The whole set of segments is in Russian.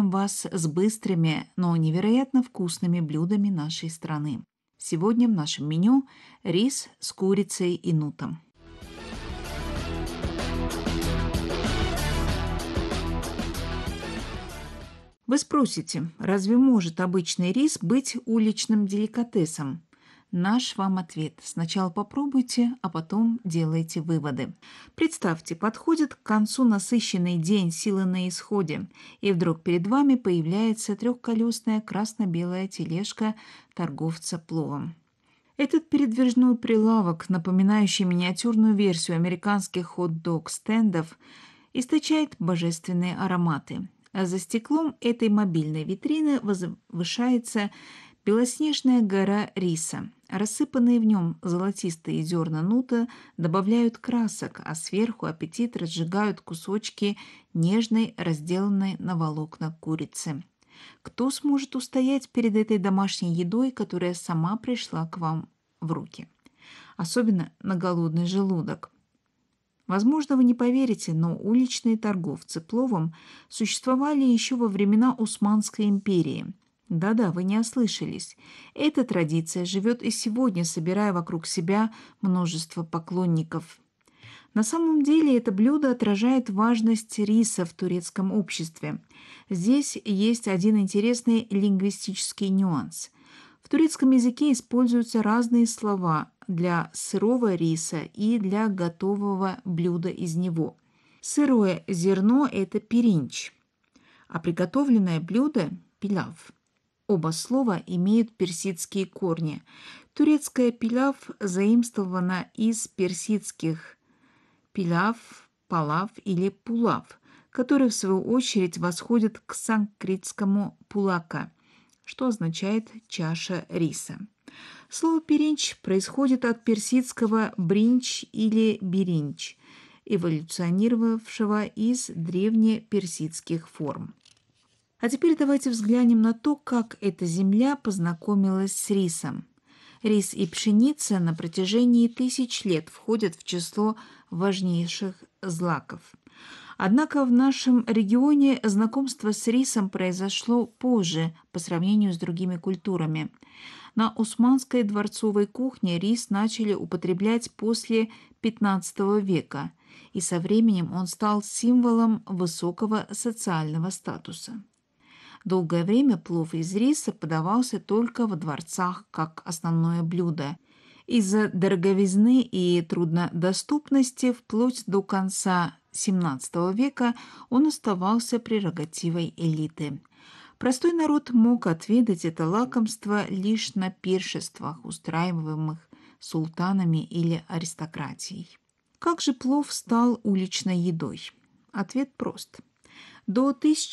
познакомим вас с быстрыми, но невероятно вкусными блюдами нашей страны. Сегодня в нашем меню рис с курицей и нутом. Вы спросите, разве может обычный рис быть уличным деликатесом? Наш вам ответ. Сначала попробуйте, а потом делайте выводы. Представьте, подходит к концу насыщенный день, силы на исходе, и вдруг перед вами появляется трехколесная красно-белая тележка торговца пловом. Этот передвижной прилавок, напоминающий миниатюрную версию американских хот-дог-стендов, источает божественные ароматы. А за стеклом этой мобильной витрины возвышается белоснежная гора риса. Рассыпанные в нем золотистые зерна нута добавляют красок, а сверху аппетит разжигают кусочки нежной, разделанной на волокна курицы. Кто сможет устоять перед этой домашней едой, которая сама пришла к вам в руки? Особенно на голодный желудок. Возможно, вы не поверите, но уличные торговцы пловом существовали еще во времена Османской империи. Да-да, вы не ослышались. Эта традиция живет и сегодня, собирая вокруг себя множество поклонников. На самом деле это блюдо отражает важность риса в турецком обществе. Здесь есть один интересный лингвистический нюанс. В турецком языке используются разные слова для сырого риса и для готового блюда из него. Сырое зерно – это пиринч, а приготовленное блюдо – пиляв. Оба слова имеют персидские корни. Турецкое пиляв заимствовано из персидских пиляв, палав или пулав, который в свою очередь восходит к санскритскому пулака, что означает чаша риса. Слово «пиринч» происходит от персидского «бринч» или «биринч», эволюционировавшего из древнеперсидских форм. А теперь давайте взглянем на то, как эта земля познакомилась с рисом. Рис и пшеница на протяжении тысяч лет входят в число важнейших злаков. Однако в нашем регионе знакомство с рисом произошло позже по сравнению с другими культурами. На османской дворцовой кухне рис начали употреблять после XV века, и со временем он стал символом высокого социального статуса. Долгое время плов из риса подавался только во дворцах как основное блюдо. Из-за дороговизны и труднодоступности вплоть до конца XVII века он оставался прерогативой элиты. Простой народ мог отведать это лакомство лишь на пиршествах, устраиваемых султанами или аристократией. Как же плов стал уличной едой? Ответ прост. До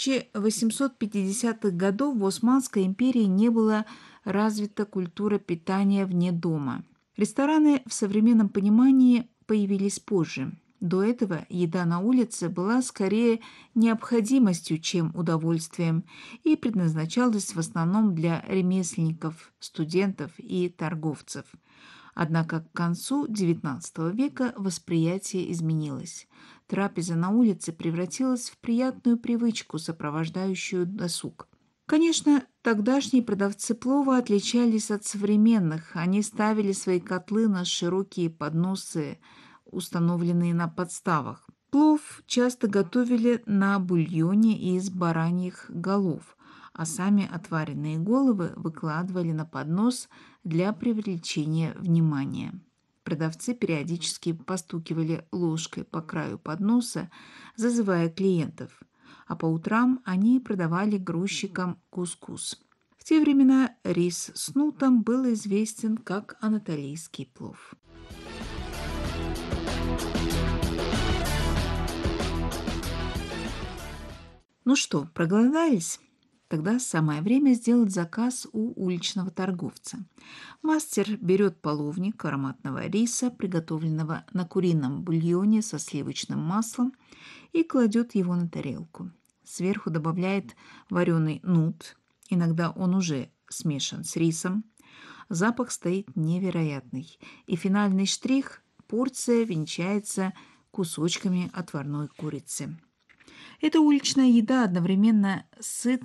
1850-х годов в Османской империи не была развита культура питания вне дома. Рестораны в современном понимании появились позже. До этого еда на улице была скорее необходимостью, чем удовольствием, и предназначалась в основном для ремесленников, студентов и торговцев. Однако к концу XIX века восприятие изменилось. Трапеза на улице превратилась в приятную привычку, сопровождающую досуг. Конечно, тогдашние продавцы плова отличались от современных. Они ставили свои котлы на широкие подносы, установленные на подставах. Плов часто готовили на бульоне из бараньих голов, а сами отваренные головы выкладывали на поднос для привлечения внимания. Продавцы периодически постукивали ложкой по краю подноса, зазывая клиентов, а по утрам они продавали грузчикам кускус. В те времена рис с нутом был известен как анатолийский плов. Ну что, проголодались? Тогда самое время сделать заказ у уличного торговца. Мастер берет половник ароматного риса, приготовленного на курином бульоне со сливочным маслом, и кладет его на тарелку. Сверху добавляет вареный нут, иногда он уже смешан с рисом. Запах стоит невероятный, и финальный штрих – порция венчается кусочками отварной курицы. Эта уличная еда одновременно сытна